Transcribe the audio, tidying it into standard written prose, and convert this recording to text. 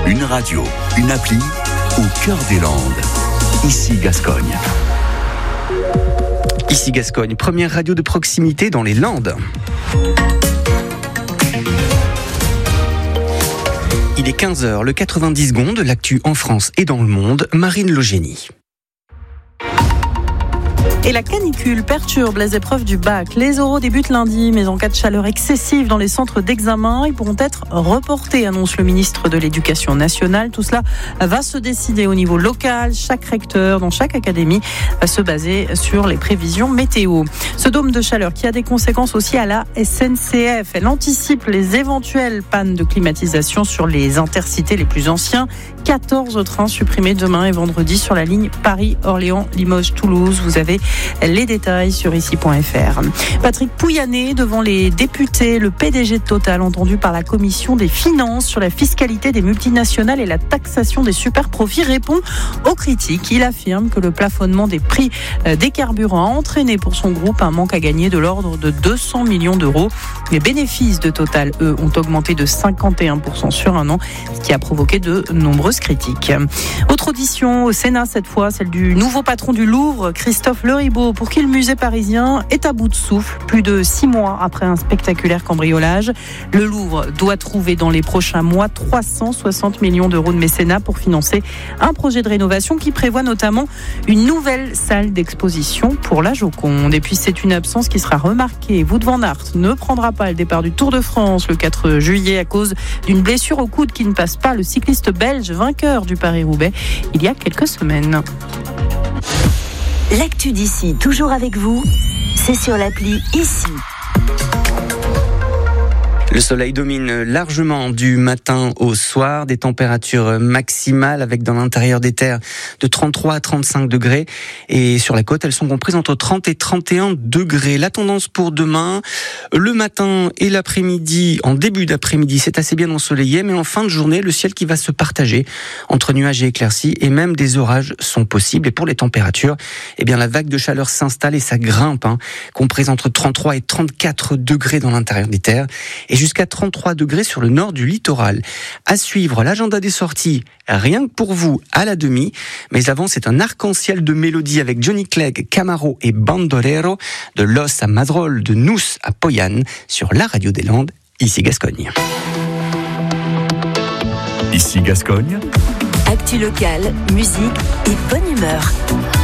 Une radio, une appli, au cœur des Landes. Ici Gascogne. Ici Gascogne, première radio de proximité dans les Landes. Il est 15h, le 90 secondes, l'actu en France et dans le monde, Marine Logénie. Et la canicule perturbe les épreuves du bac. Les oraux débutent lundi, mais en cas de chaleur excessive dans les centres d'examen, ils pourront être reportés, annonce le ministre de l'Éducation nationale. Tout cela va se décider au niveau local. Chaque recteur dans chaque académie va se baser sur les prévisions météo. Ce dôme de chaleur qui a des conséquences aussi à la SNCF. Elle anticipe les éventuelles pannes de climatisation sur les intercités les plus anciens. 14 trains supprimés demain et vendredi sur la ligne Paris-Orléans-Limoges-Toulouse. Vous avez les détails sur ici.fr. Patrick Pouyanné devant les députés, le PDG de Total entendu par la commission des finances sur la fiscalité des multinationales et la taxation des super-profits répond aux critiques. Il affirme que le plafonnement des prix des carburants a entraîné pour son groupe un manque à gagner de l'ordre de 200 millions d'euros. Les bénéfices de Total, eux, ont augmenté de 51% sur un an, ce qui a provoqué de nombreuses critiques. Autre audition au Sénat cette fois, celle du nouveau patron du Louvre, Christophe Leribaud, pour qui le musée parisien est à bout de souffle, plus de 6 mois après un spectaculaire cambriolage. Le Louvre doit trouver dans les prochains mois 360 millions d'euros de mécénat pour financer un projet de rénovation qui prévoit notamment une nouvelle salle d'exposition pour la Joconde. Et puis c'est une absence qui sera remarquée. Wout van Aert ne prendra pas le départ du Tour de France le 4 juillet à cause d'une blessure au coude qui ne passe pas. Le cycliste belge vainqueur du Paris-Roubaix il y a quelques semaines. L'actu d'ici, toujours avec vous, c'est sur l'appli Ici. Le soleil domine largement du matin au soir, des températures maximales avec dans l'intérieur des terres de 33 à 35 degrés et sur la côte elles sont comprises entre 30 et 31 degrés. La tendance pour demain, le matin et l'après-midi, en début d'après-midi c'est assez bien ensoleillé, mais en fin de journée le ciel qui va se partager entre nuages et éclaircies et même des orages sont possibles. Et pour les températures, eh bien la vague de chaleur s'installe et ça grimpe, comprise entre 33 et 34 degrés dans l'intérieur des terres et jusqu'à 33 degrés sur le nord du littoral. À suivre, l'agenda des sorties, rien que pour vous, à la demi. Mais avant, c'est un arc-en-ciel de mélodies avec Johnny Clegg, Camaro et Bandolero, de Los à Madrol, de Nous à Poyan, sur la radio des Landes, ici Gascogne. Ici Gascogne. Actu locale, musique et bonne humeur.